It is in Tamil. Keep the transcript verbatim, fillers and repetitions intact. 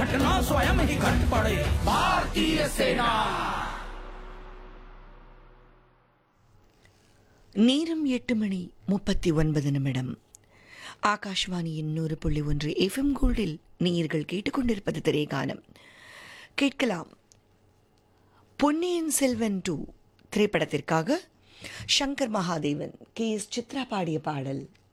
हटना स्वयं ही घट पड़े। भारतीय सेना। நேரம் எட்டு மணி முப்பத்தி ஒன்பது நிமிடம். ஆகாஷ்வாணியின் நூறு புள்ளி ஒன்று எஃப்எம் கோல்டில் நீர்கள் கேட்டுக்கொண்டிருப்பது திரைகானம். கேட்கலாம் பொன்னியின் செல்வன் டூ திரைப்படத்திற்காக சங்கர் மகாதேவன், கே எஸ் சித்ரா பாடிய பாடல்.